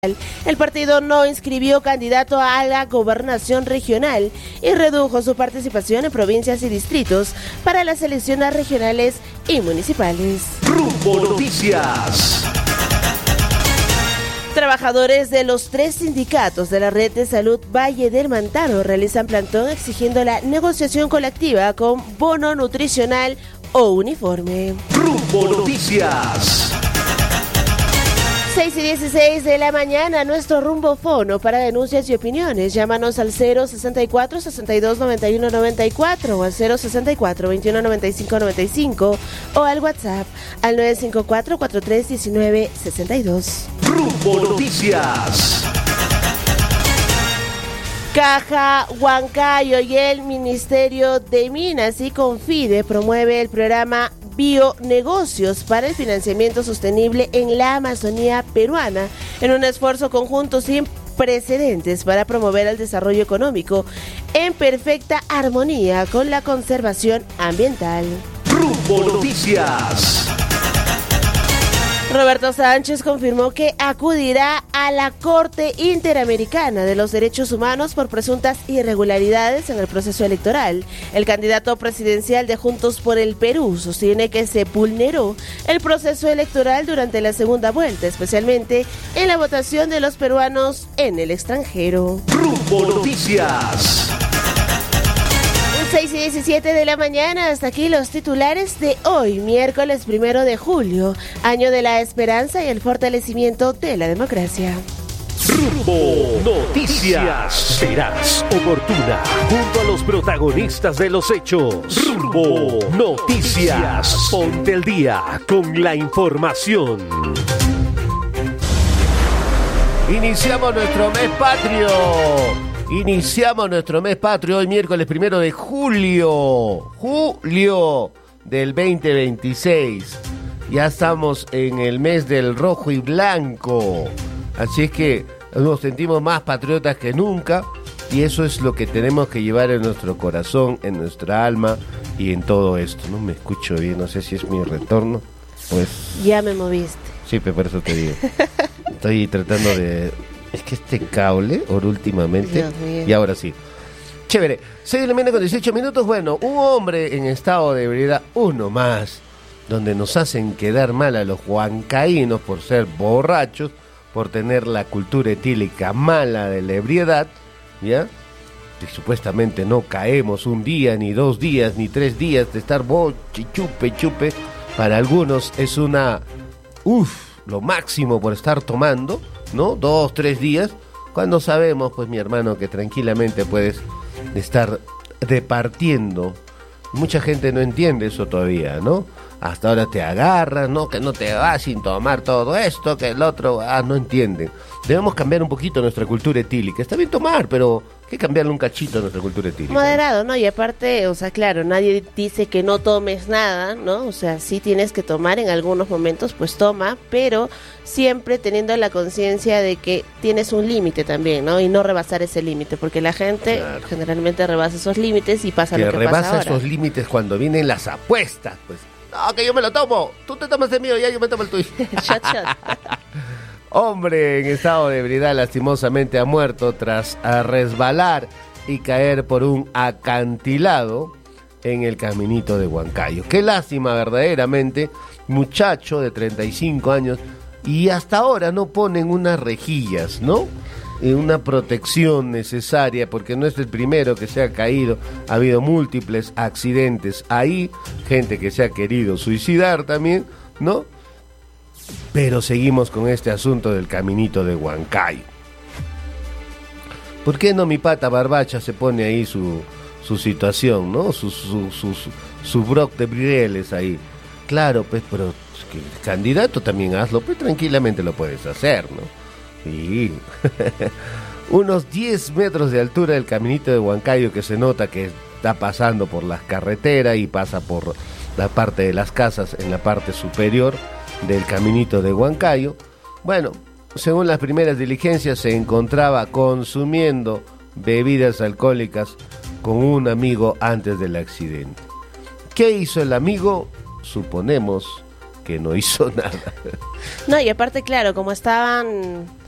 El partido no inscribió candidato a la gobernación regional y redujo su participación en provincias y distritos para las elecciones regionales y municipales. Rumbo Noticias. Trabajadores de los 3 sindicatos de la Red de Salud Valle del Mantaro realizan plantón exigiendo la negociación colectiva con bono nutricional o uniforme. Rumbo Noticias. 6:16 de la mañana, nuestro rumbo fono para denuncias y opiniones. Llámanos al 064-6291-94 o al 064-2195-95 o al WhatsApp al 954-4319-62. Rumbo Noticias. Caja Huancayo y el Ministerio de Minas y Confide promueve el programa Bionegocios para el financiamiento sostenible en la Amazonía peruana, en un esfuerzo conjunto sin precedentes para promover el desarrollo económico en perfecta armonía con la conservación ambiental. Rumbo Noticias. Roberto Sánchez confirmó que acudirá a la Corte Interamericana de los Derechos Humanos por presuntas irregularidades en el proceso electoral. El candidato presidencial de Juntos por el Perú sostiene que se vulneró el proceso electoral durante la segunda vuelta, especialmente en la votación de los peruanos en el extranjero. Rumbo Noticias. 6:17 de la mañana, hasta aquí los titulares de hoy, miércoles 1 de julio, año de la esperanza y el fortalecimiento de la democracia. Rumbo Noticias. Verás oportuna junto a los protagonistas de los hechos. Rumbo Noticias. Ponte el día con la información. Iniciamos nuestro mes patrio. Hoy miércoles 1 de julio del 2026. Ya estamos en el mes del rojo y blanco. Así es que nos sentimos más patriotas que nunca. Y eso es lo que tenemos que llevar en nuestro corazón, en nuestra alma y en todo esto. No me escucho bien, no sé si es mi retorno. Pues ya me moviste. Sí, por eso te digo. Estoy tratando de... Es que este cable, últimamente, y ahora sí. Chévere, 6 de la mañana con 18 minutos. Bueno, un hombre en estado de ebriedad, uno más, donde nos hacen quedar mal a los huancaínos por ser borrachos, por tener la cultura etílica mala de la ebriedad, ¿ya? Y supuestamente no caemos un día, ni 2 días, ni 3 días de estar chupe. Para algunos es lo máximo por estar tomando, ¿no? 2, 3 días, cuando sabemos, pues mi hermano, que tranquilamente puedes estar departiendo. Mucha gente no entiende eso todavía, ¿no? Hasta ahora te agarras, ¿no? Que no te vas sin tomar todo esto, que el otro, no entienden. Debemos cambiar un poquito nuestra cultura etílica. Está bien tomar, pero hay que cambiarle un cachito a nuestra cultura etílica. Moderado, ¿no? Y aparte, o sea, claro, nadie dice que no tomes nada, ¿no? O sea, sí tienes que tomar en algunos momentos, pues toma, pero siempre teniendo la conciencia de que tienes un límite también, ¿no? Y no rebasar ese límite, porque la gente generalmente rebasa esos límites y pasa lo que pasa ahora. Rebasa esos límites cuando vienen las apuestas, pues. No, que yo me lo tomo, tú te tomas el mío, ya yo me tomo el tuyo. Shot. Hombre en estado de ebriedad lastimosamente ha muerto tras resbalar y caer por un acantilado en el caminito de Huancayo. Qué lástima verdaderamente, muchacho de 35 años, y hasta ahora no ponen unas rejillas, ¿no? Una protección necesaria, porque no es el primero que se ha caído, ha habido múltiples accidentes ahí, gente que se ha querido suicidar también, ¿no? Pero seguimos con este asunto del caminito de Huancayo. ¿Por qué no mi pata Barbacha se pone ahí su situación, ¿no? Su broc de brireles ahí. Claro, pues, pero que el candidato también hazlo, pues tranquilamente lo puedes hacer, ¿no? Sí. Unos 10 metros de altura del caminito de Huancayo, que se nota que está pasando por las carreteras y pasa por la parte de las casas en la parte superior del caminito de Huancayo. Bueno, según las primeras diligencias, se encontraba consumiendo bebidas alcohólicas con un amigo antes del accidente. ¿Qué hizo el amigo? Suponemos que no hizo nada. No, y aparte, claro, como estaban